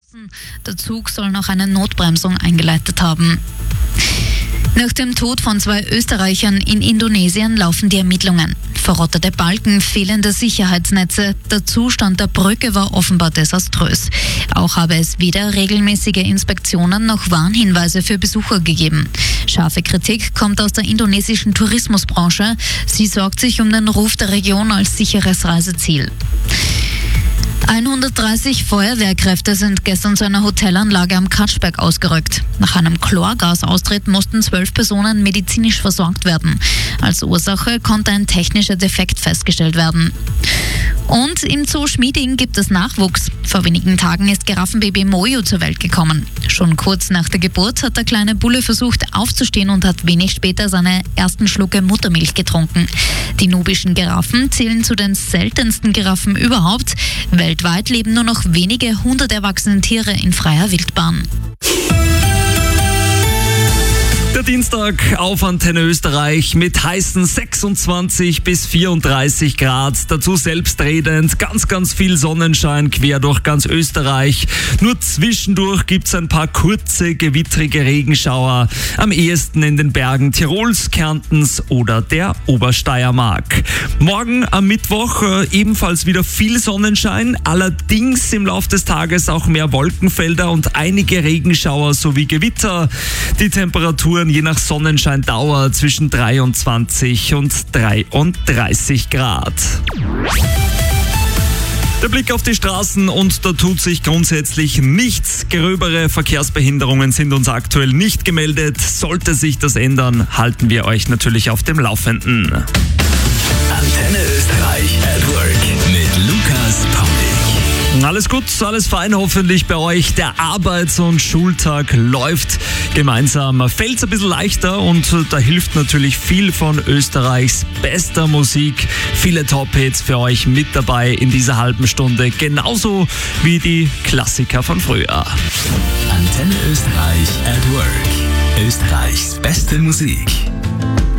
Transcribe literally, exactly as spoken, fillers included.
Der Zug soll noch eine Notbremsung eingeleitet haben. Nach dem Tod von zwei Österreichern in Indonesien laufen die Ermittlungen. Verrottete Balken, fehlende Sicherheitsnetze, der Zustand der Brücke war offenbar desaströs. Auch habe es weder regelmäßige Inspektionen noch Warnhinweise für Besucher gegeben. Scharfe Kritik kommt aus der indonesischen Tourismusbranche. Sie sorgt sich um den Ruf der Region als sicheres Reiseziel. hundertdreißig Feuerwehrkräfte sind gestern zu einer Hotelanlage am Katschberg ausgerückt. Nach einem Chlorgasaustritt mussten zwölf Personen medizinisch versorgt werden. Als Ursache konnte ein technischer Defekt festgestellt werden. Und im Zoo Schmieding gibt es Nachwuchs. Vor wenigen Tagen ist Giraffenbaby Mojo zur Welt gekommen. Schon kurz nach der Geburt hat der kleine Bulle versucht aufzustehen und hat wenig später seine ersten Schlucke Muttermilch getrunken. Die nubischen Giraffen zählen zu den seltensten Giraffen überhaupt. Weltweit leben nur noch wenige hundert erwachsene Tiere in freier Wildbahn. Der Dienstag auf Antenne Österreich mit heißen sechsundzwanzig bis vierunddreißig Grad. Dazu selbstredend, ganz, ganz viel Sonnenschein quer durch ganz Österreich. Nur zwischendurch gibt's ein paar kurze, gewittrige Regenschauer. Am ehesten in den Bergen Tirols, Kärntens oder der Obersteiermark. Morgen am Mittwoch äh, ebenfalls wieder viel Sonnenschein. Allerdings im Laufe des Tages auch mehr Wolkenfelder und einige Regenschauer sowie Gewitter. Die Temperaturen je nach Sonnenscheindauer zwischen dreiundzwanzig und dreiunddreißig Grad. Der Blick auf die Straßen und da tut sich grundsätzlich nichts. Gröbere Verkehrsbehinderungen sind uns aktuell nicht gemeldet. Sollte sich das ändern, halten wir euch natürlich auf dem Laufenden. Antenne Österreich at Work mit Lukas Pauli. Alles gut, alles fein hoffentlich bei euch. Der Arbeits- und Schultag läuft gemeinsam. Fällt es ein bisschen leichter und da hilft natürlich viel von Österreichs bester Musik. Viele Top-Hits für euch mit dabei in dieser halben Stunde. Genauso wie die Klassiker von früher. Antenne Österreich at Work. Österreichs beste Musik.